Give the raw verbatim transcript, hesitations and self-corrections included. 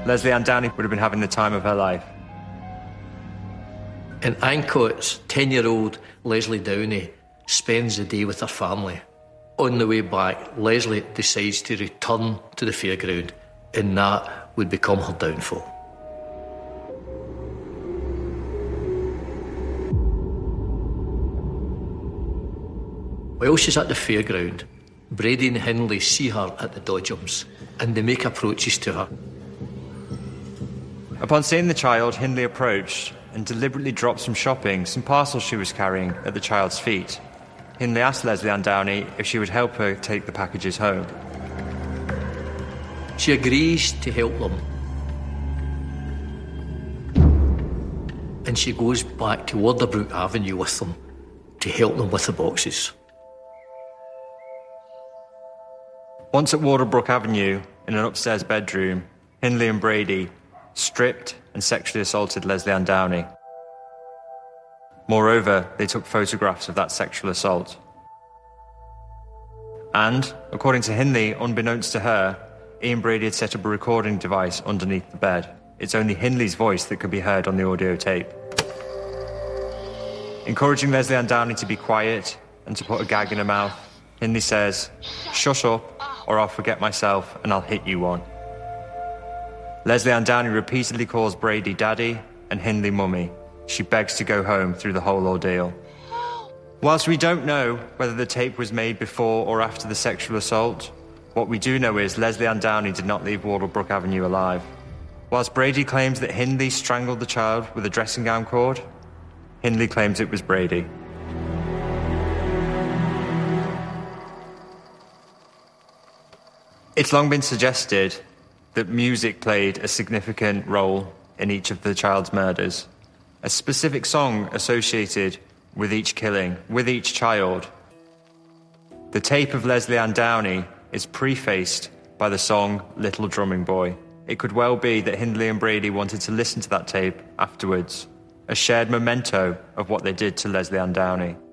Lesley Ann Downey would have been having the time of her life. In Ancoats, ten-year-old Lesley Downey spends the day with her family. On the way back, Lesley decides to return to the fairground, and that would become her downfall. While she's at the fairground, Brady and Hindley see her at the Dodgems, and they make approaches to her. Upon seeing the child, Hindley approached and deliberately dropped some shopping, some parcels she was carrying, at the child's feet. Hindley asked Lesley Ann Downey if she would help her take the packages home. She agrees to help them. And she goes back to Wonderbrook Avenue with them to help them with the boxes. Once at Wardlebrook Avenue, in an upstairs bedroom, Hindley and Brady stripped and sexually assaulted Lesley Ann Downey. Moreover, they took photographs of that sexual assault. And, according to Hindley, unbeknownst to her, Ian Brady had set up a recording device underneath the bed. It's only Hindley's voice that could be heard on the audio tape. Encouraging Lesley Ann Downey to be quiet and to put a gag in her mouth, Hindley says, "Shut up, or I'll forget myself and I'll hit you one." Lesley Ann Downey repeatedly calls Brady daddy and Hindley mummy. She begs to go home through the whole ordeal. Whilst we don't know whether the tape was made before or after the sexual assault, what we do know is Lesley Ann Downey did not leave Wardlebrook Avenue alive. Whilst Brady claims that Hindley strangled the child with a dressing gown cord, Hindley claims it was Brady. It's long been suggested that music played a significant role in each of the child's murders. A specific song associated with each killing, with each child. The tape of Lesley Ann Downey is prefaced by the song Little Drumming Boy. It could well be that Hindley and Brady wanted to listen to that tape afterwards, a shared memento of what they did to Lesley Ann Downey.